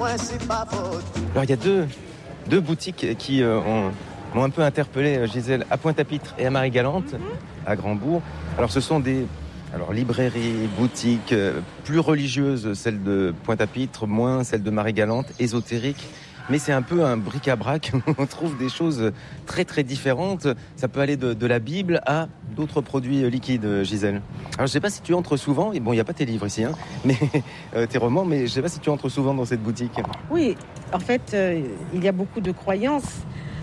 Alors il y a deux boutiques qui m'ont un peu interpellé, Gisèle, à Pointe-à-Pitre et à Marie-Galante, à Grandbourg. Alors ce sont des librairies, boutiques plus religieuses, celle de Pointe-à-Pitre, moins celle de Marie-Galante, ésotériques. Mais c'est un peu un bric-à-brac, on trouve des choses très très différentes. Ça peut aller de la Bible à d'autres produits liquides, Gisèle. Alors je ne sais pas si tu entres souvent, et bon il n'y a pas tes livres ici, hein, mais tes romans, mais je ne sais pas si tu entres souvent dans cette boutique. Oui, en fait, il y a beaucoup de croyances.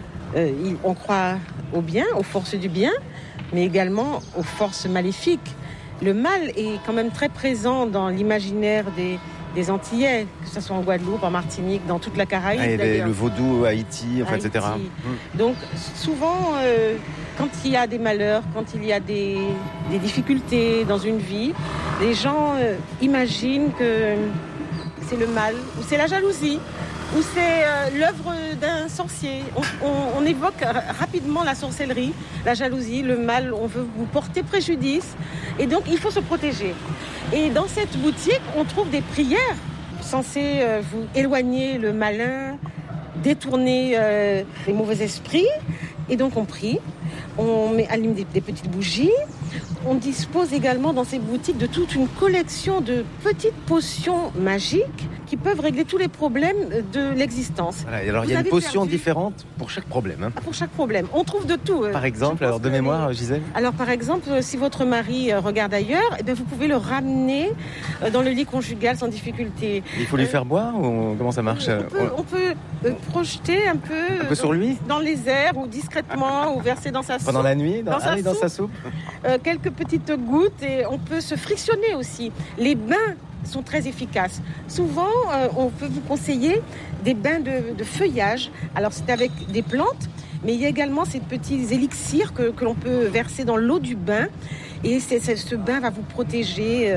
On croit au bien, aux forces du bien, mais également aux forces maléfiques. Le mal est quand même très présent dans l'imaginaire des Antillais, que ce soit en Guadeloupe, en Martinique, dans toute la Caraïbe d'ailleurs. Le vaudou, Haïti, enfin, etc. Donc souvent, quand il y a des malheurs, quand il y a des difficultés dans une vie, les gens imaginent que c'est le mal, ou c'est la jalousie, ou c'est l'œuvre d'un sorcier. On évoque rapidement la sorcellerie, la jalousie, le mal, on veut vous porter préjudice, et donc il faut se protéger. Et dans cette boutique, on trouve des prières censées vous éloigner le malin, détourner les mauvais esprits. Et donc on prie, on allume des petites bougies. On dispose également dans ces boutiques de toute une collection de petites potions magiques qui peuvent régler tous les problèmes de l'existence. Voilà, alors il y a une potion différente pour chaque problème. Hein. Pour chaque problème. On trouve de tout. Par exemple, alors de mémoire, Gisèle ? Alors par exemple, si votre mari regarde ailleurs, eh bien, vous pouvez le ramener dans le lit conjugal sans difficulté. Il faut lui faire boire ou comment ça marche ? On peut projeter un peu sur lui ? Dans les airs ou discrètement ou verser dans sa soupe. Pendant la nuit dans sa soupe. Quelques petites gouttes et on peut se frictionner aussi. Les bains sont très efficaces. Souvent, on peut vous conseiller des bains de feuillage. Alors, c'est avec des plantes, mais il y a également ces petits élixirs que l'on peut verser dans l'eau du bain. Et ce bain va vous protéger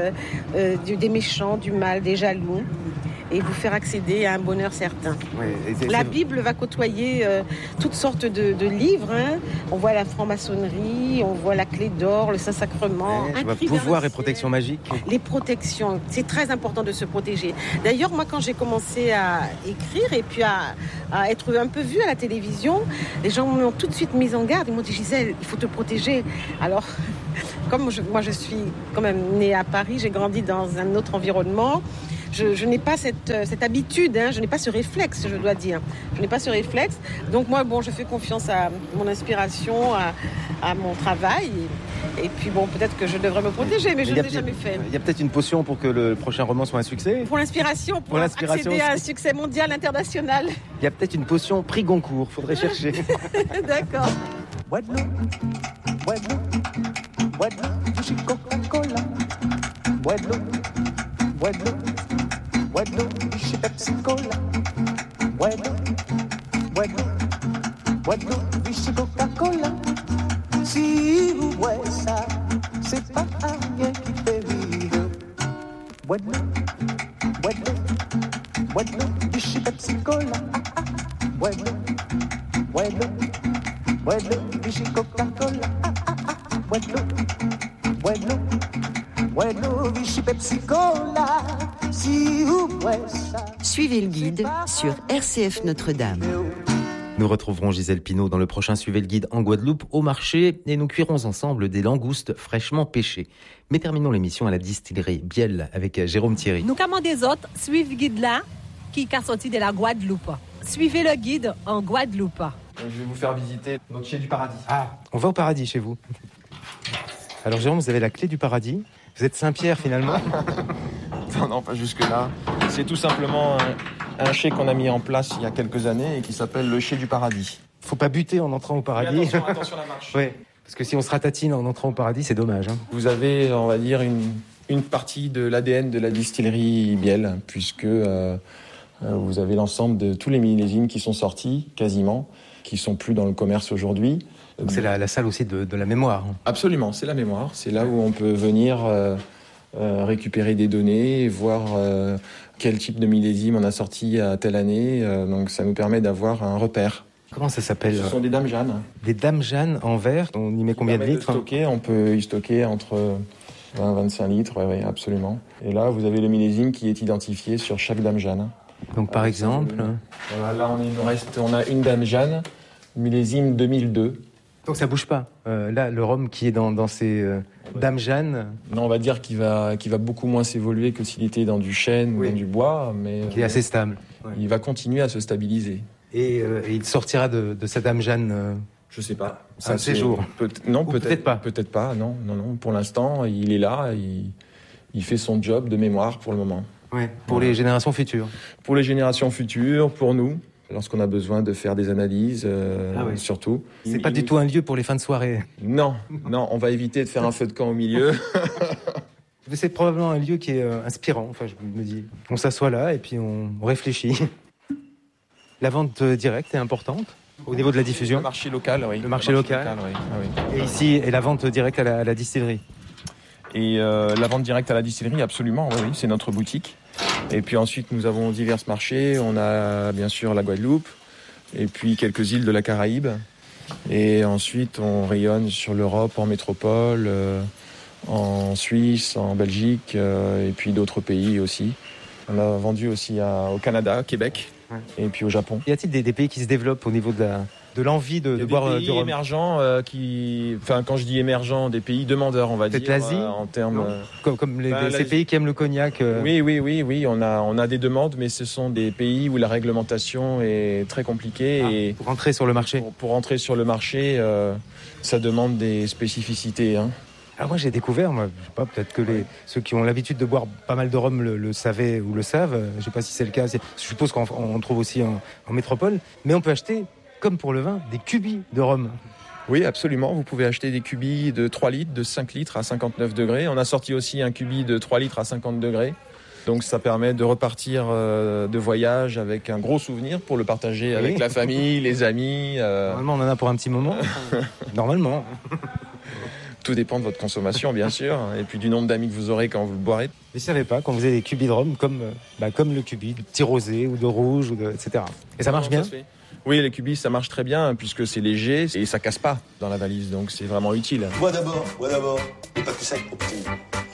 des méchants, du mal, des jaloux, et vous faire accéder à un bonheur certain. Oui, la Bible va côtoyer toutes sortes de livres. Hein. On voit la franc-maçonnerie, on voit la clé d'or, le Saint-Sacrement. Pouvoir et protection magique. Les protections, c'est très important de se protéger. D'ailleurs, moi, quand j'ai commencé à écrire et puis à être un peu vue à la télévision, les gens m'ont tout de suite mise en garde. Ils m'ont dit, Gisèle, il faut te protéger. Alors, comme moi, je suis quand même née à Paris, j'ai grandi dans un autre environnement. Je n'ai pas cette habitude, hein, je n'ai pas ce réflexe, je dois dire. Je n'ai pas ce réflexe. Donc moi, je fais confiance à mon inspiration, à mon travail. Et puis peut-être que je devrais me protéger, mais je ne l'ai jamais fait. Il y a peut-être une potion pour que le prochain roman soit un succès ? Pour l'inspiration, pour accéder à un succès mondial, international. Il y a peut-être une potion prix Goncourt, il faudrait chercher. D'accord. Bueno, dice Pepsi Cola. Bueno, dice Coca-Cola. Si huesa, c'est pas rien qui te digo. Bueno, dice Pepsi Cola. Bueno, dice Coca-Cola. Bueno, dice Pepsi Cola. Suivez le guide sur RCF Notre-Dame. Nous retrouverons Gisèle Pinault dans le prochain Suivez le guide en Guadeloupe au marché et nous cuirons ensemble des langoustes fraîchement pêchées. Mais terminons l'émission à la distillerie Biel avec Jérôme Thierry. Nous commandons des autres, suivez le guide là qui est sorti de la Guadeloupe. Suivez le guide en Guadeloupe. Je vais vous faire visiter notre chez du paradis. Ah, on va au paradis chez vous. Alors Jérôme, vous avez la clé du paradis. Vous êtes Saint-Pierre finalement. Non, pas jusque-là. C'est tout simplement un chai qu'on a mis en place il y a quelques années et qui s'appelle le chai du paradis. Faut pas buter en entrant au paradis. Mais attention la marche. Ouais, parce que si on se ratatine en entrant au paradis, c'est dommage. Hein. Vous avez, on va dire, une partie de l'ADN de la distillerie Biel, puisque vous avez l'ensemble de tous les millésimes qui sont sortis, quasiment, qui sont plus dans le commerce aujourd'hui. Donc c'est la salle aussi de la mémoire. Absolument, c'est la mémoire. C'est là où on peut venir récupérer des données, voir quel type de millésime on a sorti à telle année. Donc ça nous permet d'avoir un repère. Comment ça s'appelle ? Ce sont des dames Jeanne. Des dames Jeanne en verre. On y met combien de litres ? On peut y stocker entre 20 et 25 litres, oui, absolument. Et là, vous avez le millésime qui est identifié sur chaque dame Jeanne. Donc par exemple... Voilà, là, on a une Dame Jeanne, millésime 2002. Donc ça bouge pas. Là, le rhum qui est dans ces Dame Jeanne... Non, on va dire qu'il va beaucoup moins s'évoluer que s'il était dans du chêne ou dans du bois, mais... Qui est assez stable. Il va continuer à se stabiliser. Et il sortira de sa Dame Jeanne... Je sais pas. Un séjour. Peut-être pas. Peut-être pas. Non. Pour l'instant, il est là. Il fait son job de mémoire pour le moment. Ouais. Pour les générations futures. Pour les générations futures, pour nous, lorsqu'on a besoin de faire des analyses, surtout. C'est pas du tout un lieu pour les fins de soirée. Non. On va éviter de faire un feu de camp au milieu. C'est probablement un lieu qui est inspirant. Enfin, je me dis, on s'assoit là et puis on réfléchit. La vente directe est importante. Au niveau de la diffusion. Le marché local, oui. Le marché local. Oui. Ah oui. Et ici, et la vente directe à la distillerie. Et la vente directe à la distillerie, absolument, oui, c'est notre boutique. Et puis ensuite, nous avons divers marchés. On a bien sûr la Guadeloupe, et puis quelques îles de la Caraïbe. Et ensuite, on rayonne sur l'Europe, en métropole, en Suisse, en Belgique, et puis d'autres pays aussi. On a vendu aussi au Canada, Québec. Et puis au Japon. Y a-t-il des pays qui se développent au niveau de l'envie de boire du rhum? Émergents quand je dis émergents, des pays demandeurs, on va dire. Peut-être l'Asie en termes comme ces pays qui aiment le cognac. Oui, on a des demandes, mais ce sont des pays où la réglementation est très compliquée. Pour rentrer sur le marché. Pour rentrer sur le marché, ça demande des spécificités. Alors moi j'ai découvert, je sais pas, peut-être que ceux qui ont l'habitude de boire pas mal de rhum le savaient ou le savent, je sais pas si c'est le cas, je suppose qu'on trouve aussi en métropole, mais on peut acheter, comme pour le vin, des cubis de rhum. Oui, absolument, vous pouvez acheter des cubis de 3 litres, de 5 litres à 59 degrés. On a sorti aussi un cubi de 3 litres à 50 degrés. Donc ça permet de repartir de voyage avec un gros souvenir pour le partager avec la famille, les amis. Normalement on en a pour un petit moment, normalement. Tout dépend de votre consommation, bien sûr, et puis du nombre d'amis que vous aurez quand vous le boirez. Mais je ne savais pas qu'on faisait des cubis de rhum comme le cubi de petit rosé ou de rouge, etc. Et ça marche bien ? Oui, les cubis, ça marche très bien, puisque c'est léger et ça casse pas dans la valise, donc c'est vraiment utile. Bois d'abord. Et pas que ça, mon petit.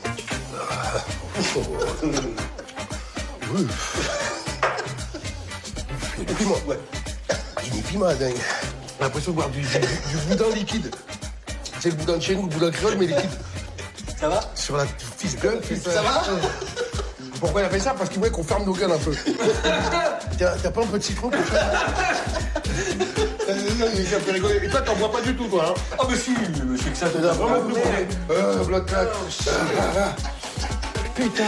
Il y a du piment, ouais. Il y a du piment, dingue. J'ai l'impression de boire du boudin liquide. C'est le boudin de chez nous, le boudin créole, mais liquide. Ça va ? Sur la fiche gueule, ça va ? Pourquoi il a fait ça ? Parce qu'il voulait qu'on ferme nos gueules un peu. T'as pas un peu de citron pour ça ? Il a fait rigoler. Et toi, t'en bois pas du tout, toi, hein ? Ah, mais si, je sais que ça te donne vraiment plus bon. Bloc-clac. Putain,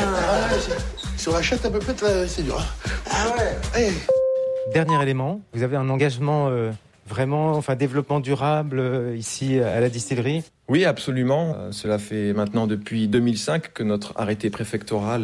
sur la chatte à peu près, c'est dur. Ah ouais. Hey. Dernier élément, vous avez un engagement vraiment, développement durable ici à la distillerie ? Oui, absolument. Cela fait maintenant depuis 2005 que notre arrêté préfectoral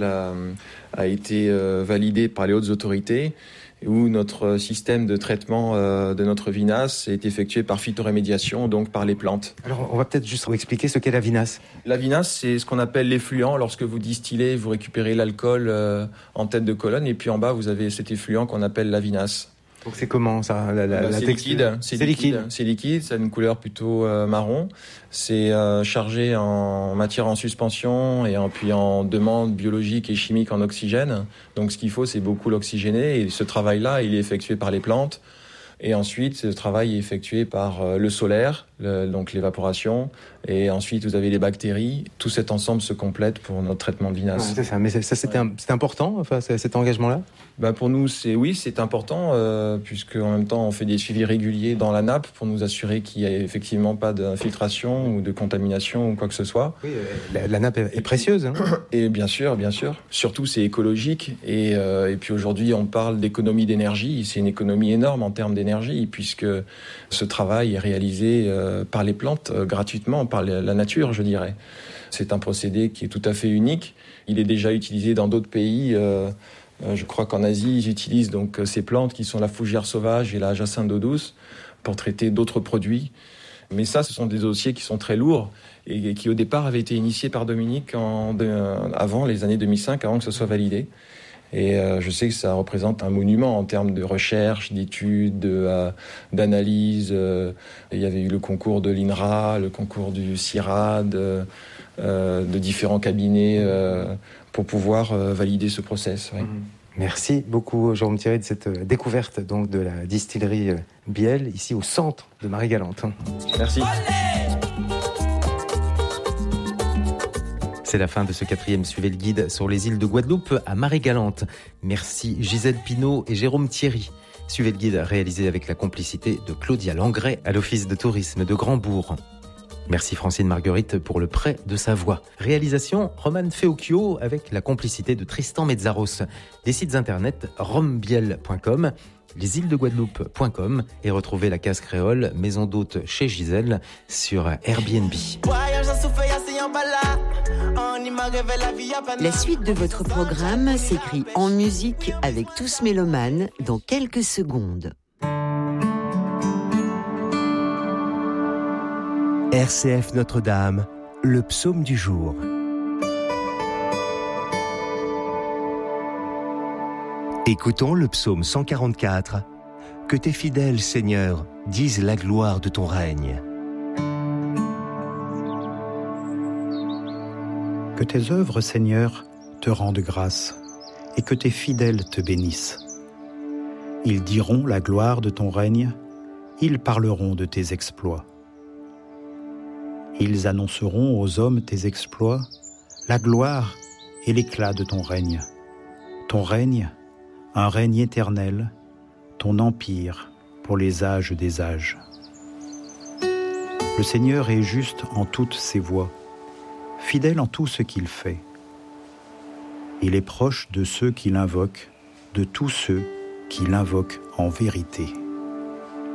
a été validé par les hautes autorités, où notre système de traitement de notre vinasse est effectué par phytorémédiation, donc par les plantes. Alors, on va peut-être juste expliquer ce qu'est la vinasse. La vinasse, c'est ce qu'on appelle l'effluent. Lorsque vous distillez, vous récupérez l'alcool en tête de colonne, et puis en bas, vous avez cet effluent qu'on appelle la vinasse. Donc c'est comment ça, c'est liquide. C'est liquide, ça a une couleur plutôt marron. C'est chargé en matière en suspension et puis en demande biologique et chimique en oxygène. Donc ce qu'il faut, c'est beaucoup l'oxygéner. Et ce travail-là, il est effectué par les plantes. Et ensuite, ce travail est effectué par le solaire, donc l'évaporation. Et ensuite, vous avez les bactéries. Tout cet ensemble se complète pour notre traitement de vinasse. Ouais, c'est ça. Mais ça, c'était important, cet engagement-là ? Pour nous, c'est important, puisque en même temps, on fait des suivis réguliers dans la nappe pour nous assurer qu'il n'y a effectivement pas d'infiltration ou de contamination ou quoi que ce soit. Oui, la nappe est précieuse. Hein. Et bien sûr. Surtout, c'est écologique. Et puis aujourd'hui, on parle d'économie d'énergie. C'est une économie énorme en termes d'énergie, puisque ce travail est réalisé par les plantes gratuitement, par la nature, je dirais. C'est un procédé qui est tout à fait unique. Il est déjà utilisé dans d'autres pays. Je crois qu'en Asie, ils utilisent donc ces plantes qui sont la fougère sauvage et la jacinthe d'eau douce pour traiter d'autres produits. Mais ça, ce sont des dossiers qui sont très lourds et qui, au départ, avaient été initiés par Dominique avant les années 2005, avant que ce soit validé. Et je sais que ça représente un monument en termes de recherche, d'études, d'analyse. Il y avait eu le concours de l'INRA, le concours du CIRAD, de différents cabinets pour pouvoir valider ce process. Oui. Merci beaucoup Jérôme Thierry de cette découverte donc, de la distillerie Biel, ici au centre de Marie-Galante. Merci. C'est la fin de ce 4e Suivez le guide sur les îles de Guadeloupe à Marie-Galante. Merci Gisèle Pinault et Jérôme Thierry. Suivez le guide réalisé avec la complicité de Claudia Langret à l'Office de tourisme de Grand-Bourg. Merci Francine Marguerite pour le prêt de sa voix. Réalisation Roman Feocchio avec la complicité de Tristan Mezzaros. Des sites internet rombiel.com, lesilesdeguadeloupe.com et retrouvez la case créole Maison d'hôte chez Gisèle sur Airbnb. La suite de votre programme s'écrit en musique avec Tous Mélomanes dans quelques secondes. RCF Notre-Dame, le psaume du jour. Écoutons le psaume 144. Que tes fidèles, Seigneur, disent la gloire de ton règne. Que tes œuvres, Seigneur, te rendent grâce, et que tes fidèles te bénissent. Ils diront la gloire de ton règne, ils parleront de tes exploits. Ils annonceront aux hommes tes exploits, la gloire et l'éclat de ton règne. Ton règne, un règne éternel, ton empire pour les âges des âges. Le Seigneur est juste en toutes ses voies, fidèle en tout ce qu'il fait. Il est proche de ceux qui l'invoquent, de tous ceux qui l'invoquent en vérité.